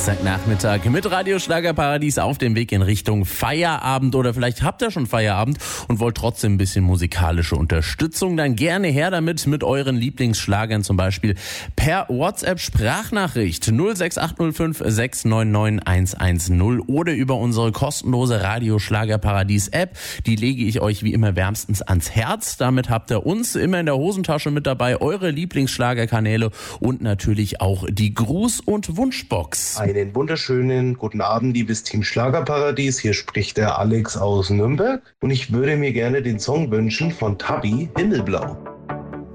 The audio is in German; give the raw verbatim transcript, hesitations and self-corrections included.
Samstagnachmittag mit Radio Schlagerparadies auf dem Weg in Richtung Feierabend, oder vielleicht habt ihr schon Feierabend und wollt trotzdem ein bisschen musikalische Unterstützung, dann gerne her damit mit euren Lieblingsschlagern, zum Beispiel per WhatsApp-Sprachnachricht null sechs acht null fünf sechs neun neun eins eins null oder über unsere kostenlose Radio Schlagerparadies App. Die lege ich euch wie immer wärmstens ans Herz. Damit habt ihr uns immer in der Hosentasche mit dabei, eure Lieblingsschlagerkanäle und natürlich auch die Gruß- und Wunschbox. Einen wunderschönen guten Abend, liebes Team Schlagerparadies. Hier spricht der Alex aus Nürnberg und ich würde mir gerne den Song wünschen von Tabi, Himmelblau.